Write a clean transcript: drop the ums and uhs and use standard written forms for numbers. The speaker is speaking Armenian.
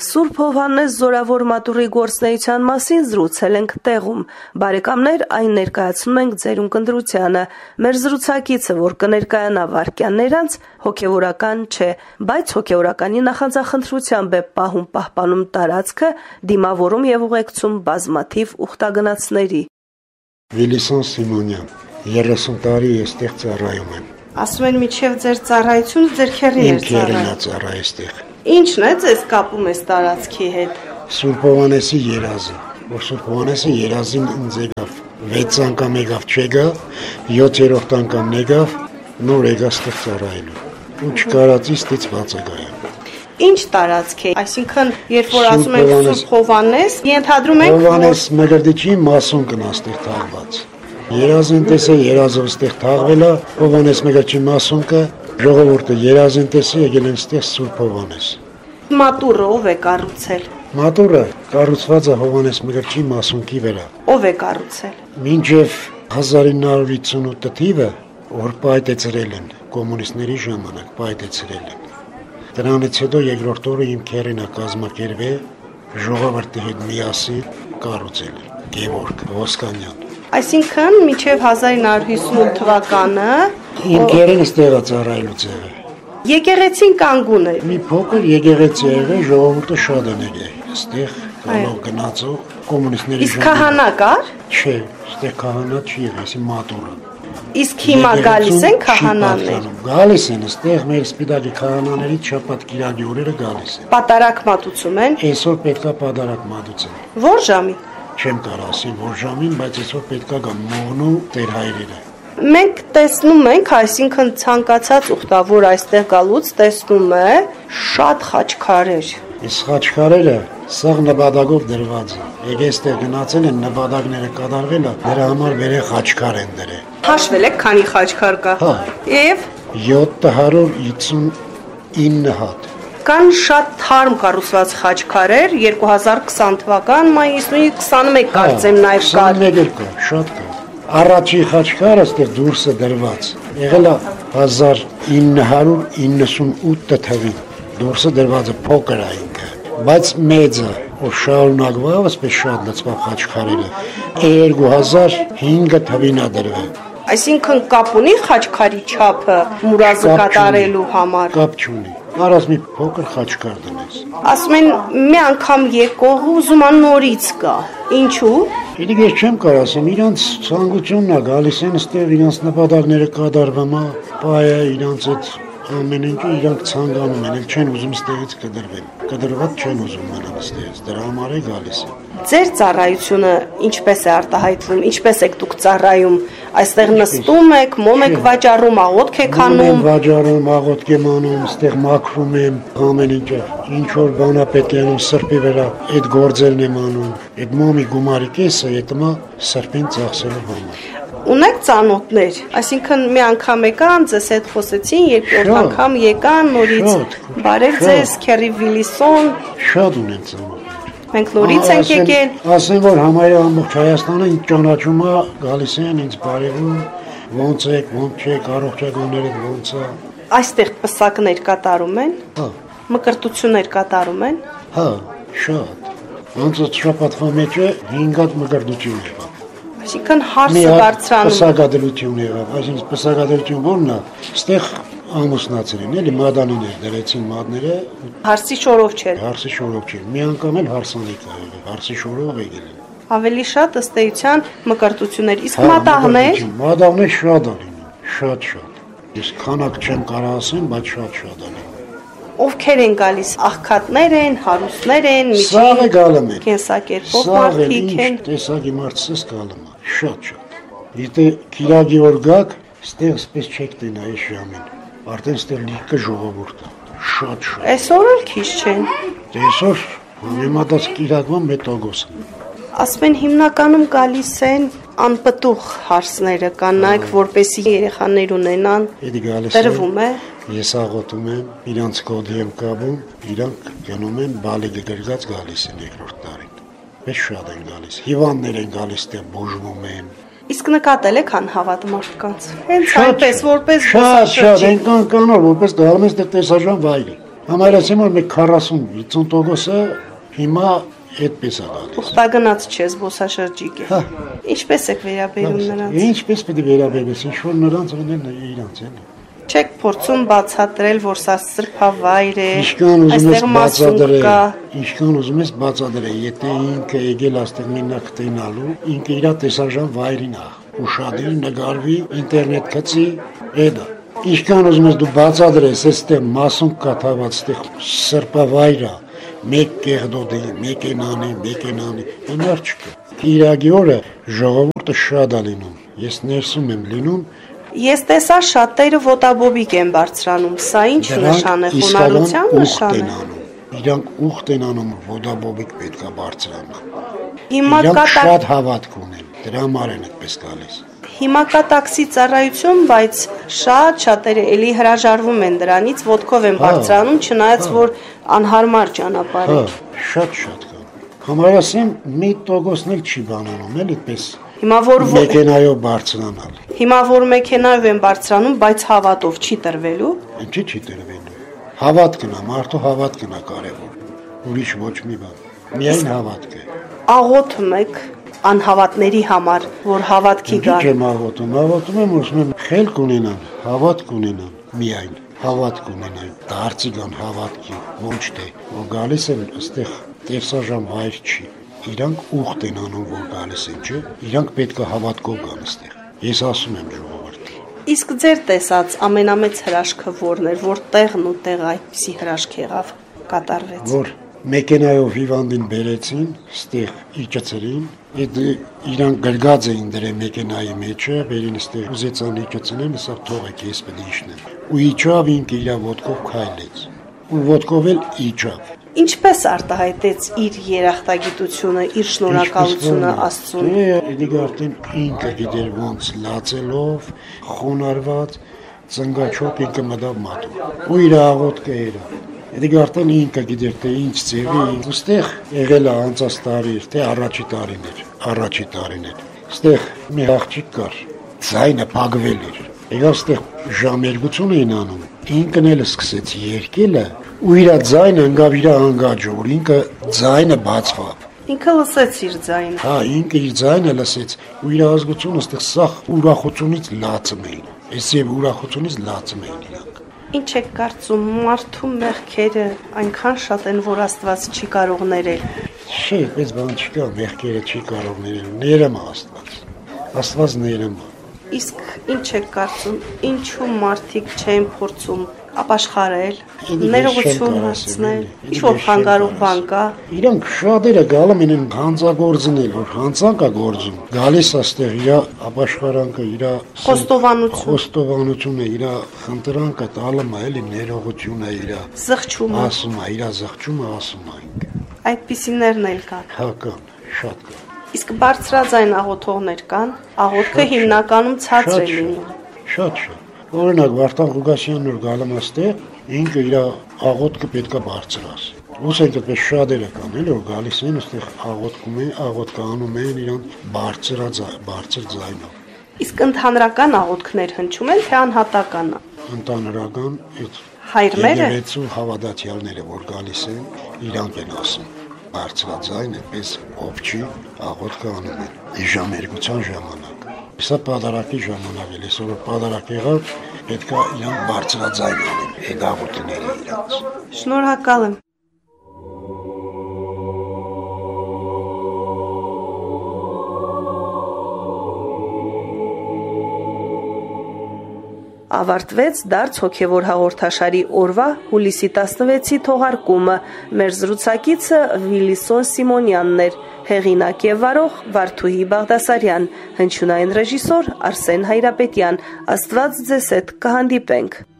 Սուրբ Հովհաննես Զորավոր մատուռի գործնեության մասին զրուցել ենք տեղում։ Բարեկամներ, այն ներկայացնում ենք ձեր ունկնդրությանը։ Մեր զրուցակիցը, որ կներկայանա վայրկյաններ անց, հոգևորական չէ, բայց հոգևորականի նախանձախնդրությամբ է պահում պահպանում տարածքը, դիմավորում եւ ուղեկցում բազմաթիվ ուխտագնացների։ Վիլիսոն Սիմոնյան, 30 տարի այստեղ ծառայում եմ։ Ասում են միջև ձեր ծառայությունը ձեր քեռին էր ծառայ այստեղ։ Ինչն է ձեզ կապում այս տարածքի հետ։ Սուրբ Հովհաննեսի երազը, որ Սուրբ Հովհաննեսի երազին ինձ եկավ 6 անգամ եկավ չեկա, 7-րդ անգամ եկավ, նոր եկա այստեղ ծառայելու։ Ու չկարածի ստիծված է գայա։ Ինչ տարածք է, այսինքն երբ որ ասում ենք Սուրբ Հովհաննես, ենթադրում ենք Հովհաննես Մկրտիչի մասուն կնա այստեղ թաղված։ Երազին տեսը երազով այստեղ թաղվել է, Հովհաննես Մկրտիչի մասուն կա, ժողովուրդը երազին տեսը եկել են այստեղ Սուրբ Հովհաննես։ Մատուռը ով է կառուցել։ Մատուռը կառուցված է Հովհաննես Մկրտիչի մասունքի վրա։ Ով է կառուցել։ Մինչև 1958 թիվը որ պայթեցրել են կոմունիստների ժամանակ պայթեցրել են։ Դրանից հետո երկրորդ օրը իմ քերինը կազմակերպել ժողովրդի հետ միասին կառուցել Գևորգ Ոսկանյան։ Այսինքն մինչև 1958 թվականը իմ քերինը ստեղա ծառայելուց եղել։ Եկեղեցին կանգուն էր։ Մի փոքր եկեղեցի եղել, ժողովուրդը շատ են եկել։ Այստեղ բոլոր գնացող կոմունիստների Իսկ քահանա կար։ Չէ, այստեղ քահանա չի եղել, այսի մատուռը։ Իսկ հիմա գալիս են քահանաներ։ Գալիս են, այստեղ մեր սպիտակի քահանաներից շաբաթ կիրակի օրերը գալիս են։ Պատարակ մատուցում են։ Այսօր պետքա պատարակ մատուցեն։ Որ ժամին։ Չեմ կարող ասել որ ժամին, բայց այսօր պետքա գա մողնու Տեր հայրերը։ Մենք տեսնում ենք, այսինքն ցանկացած ուխտավոր այստեղ գալուց տեսնում է շատ խաչքարեր։ Իսկ խաչքարերը սաղ նպատակով դրված են։ Եկե այստեղ գնացել են նպատակները կատարվել է, դրա համար վերե խաչքար են դրել։ Հաշվել եք քանի խաչքար կա։ Հա։ Եվ 759 հատ։ Կան շատ թարմ կառուցված խաչքարեր 2020 թվական մայիսի 21 կարծեմ նաև կար։ 21 կա, շատ կա։ Առաջի խաչքարը այստեղ դուրս է դրված։ Եղել է 1998 թվականին։ Դուրսը դրված է փոքր է ինքը, բայց մեծը, որ շարունակվավ, ասես շատ լցված խաչքարերը 2005 թվականին է դրվել։ Այսինքն կապ ունի խաչքարի չափը մուրազը կատարելու համար։ Կապ չունի։ Արած մի փոքր խաչքար դնես։ Ասում են մի անգամ եկող ուզում ա նորից գա։ Ինչու։ Իդի ես չեմ կարող ասեմ, իրանց ցանկությունն է գալիս են այստեղ իրանց նպատակները կատարվում է, բայը իրանց այդ ամեն ինչը իրանք ցանկանում են, չեն ուզում ստեղից կդրվեն։ Կդրված չեն ուզում մնալ ստեղից, դրա համար է գալիս։ Ձեր ծառայությունը ինչպես է արտահայտվում, ինչպես եք դուք ծառայում, այստեղ նստում եք, մոմ եք վաճառում, աղոթք եք անում։ Վաճառում, աղոթք եմ անում, այստեղ մաքրում եմ, ամեն ինչը, ինչ որ բան է պետք է անում սրբի վրա, այդ գործերն եմ անում։ Այդ մոմի գումարի կեսը հետո սրբին ծախսելու համար։ Ունեք ծանոթներ, այսինքն մի անգամ եկան, ձեզ հետ խոսեցին, երկրորդ անգամ եկան, նորից բարև ձեզ, քերի Վիլիսոն։ Շատ ունեն ծանոթներ։ Մենք նորից ենք եկել։ Ասեն որ համարյա ամբողջ Հայաստանը ինձ ճանաչում է, գալիս են ինձ բարևում, ոնց եք, ոնց չեք, առողջականներդ ոնց է։ Այստեղ պսակներ կատարում են։ Հա։ Մկրտություններ կատարում են։ Հա, շատ։ Ոնց շաբաթվա մեջ 5 հատ մկրտություն եղավ։ Այսինքն հարսը բարձրանում։ Պսակադրություն եղավ, այսինքն պսակադրություն ո՞րն է։ Այստեղ ամուսնացել են, էլի մադանիներ դրեցին մադները։ Հարսի շորով չէր։ Հարսի շորով չէր։ Մի անգամ էլ հարսանիք եղել, հարսի շորով եկել են։ Ավելի շատ ըստ էության մկրտություններ, իսկ մատաղներ։ Մատաղներ շատ են, շատ։ Իսկ քանակ չեմ կարող ասեմ, բայց շատ են։ Ովքեր են գալիս, աղքատներ են, հարուստներ են, Սաղը գալում են։ Կենսակերպով մարդիկ են։ Տեսակի մարդս գալում է, շատ։ Եթե կիրակի օր գաք, ստեղ սպես չեք տենա այս ժամին։ Արդեն ստեղ լիքը ժողովուրդ է, շատ։ Այսօր էլ քիչ չեն։ Այսօր համեմատած կիրակվան մետագոս։ Ասում են հիմնականում գալիս են անպտուղ հարսները, կան նայք, որպեսի երեխաներ ունենան։ Տրվում է։ Ես աղոթում եմ, իրանց կոդի եմ կապում, իրանք գնում են բալիկը գրգած գալիս են երկրորդ տարին։ Մեծ շատ են գալիս, հիվանդներ են գալիս, դե բուժվում են։ Իսկ նկատել եք անհավատ մարդկանց։ Հենց այնպես որպես շատ, այնքան կանոր, որպես գալում ես տեսարժան վայրի։ Համարեցին որ 40-50%-ը հիմա այդպես է գալիս։ Ուխտագնաց չէ, զբոսաշրջիկ է։ Ինչպես եք վերաբերում նրանց։ Ինչպես պետք է վերաբերվես, ինչ որ նրանց ունեն իրանց են։ Չեք փորձում բացատրել, որ սա սրբավայր է, այստեղ մասուն կա։ Ինչքան ուզում ես բացատրել, եթե ինքը եկել աստեղ մենակ տենալու, ինքը իր տեսարժան վայրին է, ուշադիր նկարվի, ինտերնետ գցի, էդա։ Ինչքան ուզում ես դու բացատրես, այստեղ մասուն կա թաղված, այստեղ սրբավայր է, մեկ կեղդոդի, մեկ ենանի, այնար չկա։ Իրագի օրը ժողովուրդը շատ է լինում, ես ներսում եմ լինում։ Ես տեսա շատերը ոտաբոբիկ են բարձրանում, սա ինչ նշան է, խոնարհության նշան է։ Իրանք ուխտ են անում, ոտաբոբիկ պետք է բարձրանան։ Հիմա իրանք շատ հավատք ունեն, դրա համար են այդպես գալիս։ Հիմա կա տաքսի ծառայություն, բայց շատերը էլի հրաժարվում են դրանից, ոտքով են բարձրանում, չնայած որ անհարմար ճանապարհ է։ Շատ կա։ Համարասեմ 1%-ն էլ չի բանանում, էլ այդպես։ Հիմա որ մեքենայով բարձրանալ։ Հիմա որ մեքենայով են բարձրանում, բայց հավատով չի տրվելու։ Ինչի՞ չի տրվելու։ Հավատքն է, մարդու հավատքն է կարևոր։ Ուրիշ ոչ մի բան։ Միայն հավատք է։ Աղոթում եք անհավատների համար, որ հավատքի գան։ Չեմ աղոթում եմ, ուզում եմ խելք ունենան, հավատք ունենան, միայն հավատք ունենան, դարձի գան հավատքի, ոչ թե որ գալիս են այստեղ տեսարժան վայր չի։ Իրանք ուխտ են անում, որ գալիս են, չէ՞։ Իրանք պետք է հավատքով գան այստեղ։ Ես ասում եմ ժողովրդին։ Իսկ ձեր տեսած ամենամեծ հրաշքը որն էր, որ տեղն ու տեղը այդպիսի հրաշք եղավ, կատարվեց։ Որ մեքենայով հիվանդին բերեցին, ստեղ իջեցրին, իրանք գրգած էին դրել մեքենայի մեջը, վերին ստեղ ուզեցան իջեցնեն, սա թողեք ես պետք է իջնեմ։ Ու իջավ ինքը իր ոտքով քայլեց։ Ու ոտքով էլ իջավ։ Ինչպես արտահայտեց իր երախտագիտությունը, իր շնորհակալությունը Աստծուն։ Դե արդեն ինքը գիտեր ոնց լացելով, խոնարհված, ծնգաչոտ ինքը մտավ մատու։ Ու իր աղոթքը era։ Դե արդեն ինքը գիտեր թե ինչ ձևի, ուստեղ եղել է անցած տարի, թե առաջի տարին էր։ Ստեղ մի աղջիկ կար, ձայնը փակվել էր։ Եկավ ստեղ ժամ 2 էին անում։ Ինքն էլ սկսեց երգելը, ու իր ձայնը ընկավ իր անգաջը, որ ինքը ձայնը բացվավ։ Ինքը լսեց իր ձայնը։ Հա, ինքը իր ձայնը լսեց, ու իր ազգությունը ստեղ սախ ուրախությունից լացում էին։ Այս եւ ուրախությունից լացում էին իրանք։ Ինչ եք կարծում, մարդու մեղքերը այնքան շատ են, որ Աստված չի կարող ներել։ Չէ, այդպես բան չկա, մեղքերը չի կարող ներել, ներում է Աստված։ Աստված ներում է։ Իսկ ինչ եք կարծում, ինչու մարդիկ չեն փորձում ապաշխարել, ներողություն հարցնել, ինչ-որ խանգարող բան կա։ Իրանք շատերը գալում են հանցագործնել, որ հանցանք է գործում։ Գալիս աստեղ իր ապաշխարանքը, իր խոստովանությունը, իր խնդրանքը տալում է, էլի ներողությունը իր զղջումը, ասում է, իր զղջումը ասում է ինքը։ Այդպիսիներն էլ կան։ Հա կան, շատ կան։ Իսկ բարձրաձայն աղոթողներ կան, աղոթքը հիմնականում ցածր է լինում։ Շատ։ Օրինակ Վարդան Ղուկասյանն որ գալում աստեղ, ինքը իր աղոթքը պետքա բարձրաս։ Ոսենք այդպես շատերը կան, էլ որ գալիս են այստեղ աղոթքը անում են իրան բարձր ձայնով։ Իսկ ընդհանրական աղոթքներ հնչում են, թե անհատականը։ Ընդհանրական այդ հայրները եկեղեցու հավատացյալները որ գալիս են, իրանք են ասում բարձրաձայն այդպես ովչի աղոթքը անում են։ Իժամ 2 ժամանակ։ Սա պատարակի ժամանակ է, այսօր պատարակ եղավ, պետքա իրանք բարձրաձայն անեն, այդ աղոթքները իրանց։ Շնորհակալ եմ։ Ավարտվեց դարձ հոգևոր հաղորդաշարի օրվա հուլիսի 16-ի թողարկումը։ Մեր զրուցակիցը Վիլիսոն Սիմոնյանն էր, հեղինակ եւ վարող Վարդուհի Բաղդասարյան, հնչյունային ռեժիսոր Արսեն Հայրապետյան։ Աստված ձեզ հետ կհանդիպենք։